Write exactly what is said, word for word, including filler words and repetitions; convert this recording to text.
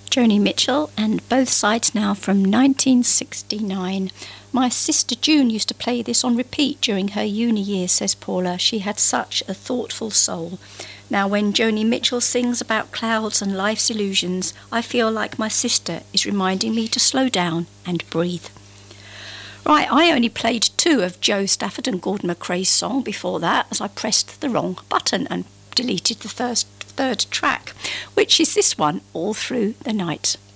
Joni Mitchell, and both sides now from nineteen sixty-nine. My sister June used to play this on repeat during her uni years, says Paula. She had such a thoughtful soul. Now, when Joni Mitchell sings about clouds and life's illusions, I feel like my sister is reminding me to slow down and breathe. Right, I only played two of Joe Stafford and Gordon McRae's song before that, as I pressed the wrong button and deleted the first, third track, which is this one, All Through the Night.